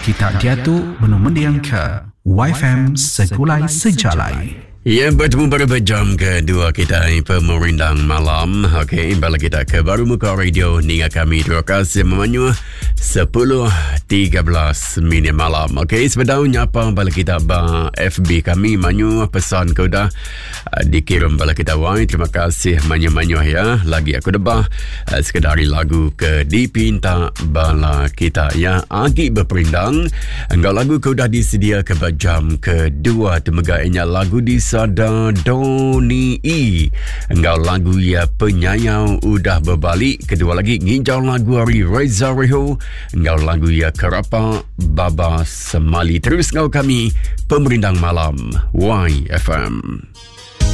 kita jatuh mendiang ke YFM Sekulai Sejalai. Ya, bertemu pada jam kedua kita Pemerindang Malam. Okey, balik kita ke Baru Muka Radio Ninga kami. Terima kasih memanyu 10.13 malam. Okey, sebenarnya apa balik kita FB kami manyu pesan kau dah dikirim balik kita wai. Terima kasih manyu-manyu ya. Lagi aku debah sekedari lagu ke dipinta bala kita ya. Agi berperindang. Enggak lagu kau dah disedia ke jam kedua. Temegainya lagu di Sada Doni I. Engkau lagu ya penyayau udah berbalik. Kedua lagi nginjau lagu hari Reza Reho. Engkau lagu ya Kerapa Baba Semali. Terus kau kami Pemerindang Malam YFM.